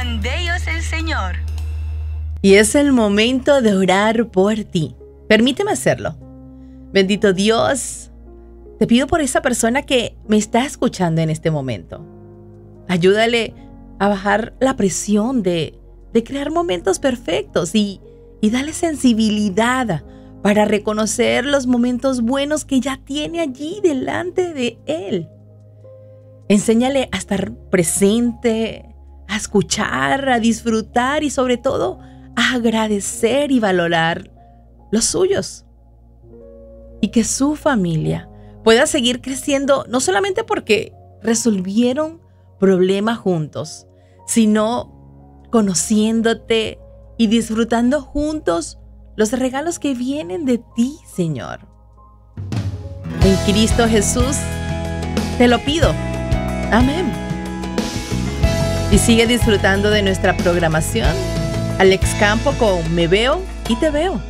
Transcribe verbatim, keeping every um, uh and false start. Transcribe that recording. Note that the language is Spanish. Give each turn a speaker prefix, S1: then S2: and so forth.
S1: en Dios el Señor.
S2: Y es el momento de orar por ti. Permíteme hacerlo. Bendito Dios, te pido por esa persona que me está escuchando en este momento. Ayúdale a bajar la presión de, de crear momentos perfectos y, y dale sensibilidad para reconocer los momentos buenos que ya tiene allí delante de él. Enséñale a estar presente, a escuchar, a disfrutar y sobre todo a agradecer y valorar los suyos. Y que su familia pueda seguir creciendo no solamente porque resolvieron problemas juntos, sino conociéndote y disfrutando juntos los regalos que vienen de ti, Señor. En Cristo Jesús te lo pido. Amén. Y sigue disfrutando de nuestra programación. Alex Campo con Me Veo y Te Veo.